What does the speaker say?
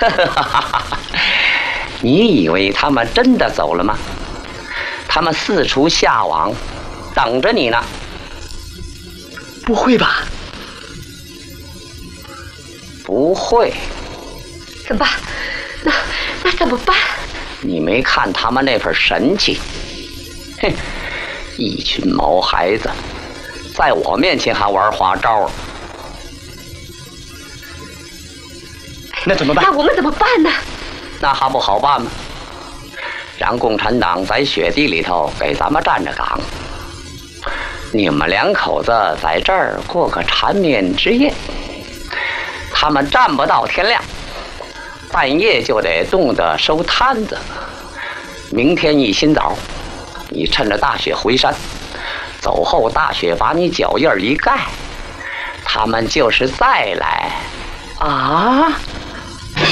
你以为他们真的走了吗？他们四处下网，等着你呢。 不会吧？ 不会。 怎么办？那怎么办？ 你没看他们那份神气？哼，一群毛孩子，在我面前还玩花招。 那怎么办？ 那我们怎么办呢？ 那还不好办吗？让共产党在雪地里头给咱们站着岗，你们两口子在这儿过个缠绵之夜，他们站不到天亮，半夜就得冻得收摊子。明天一清早，你趁着大雪回山，走后大雪把你脚印一盖，他们就是再来。 啊！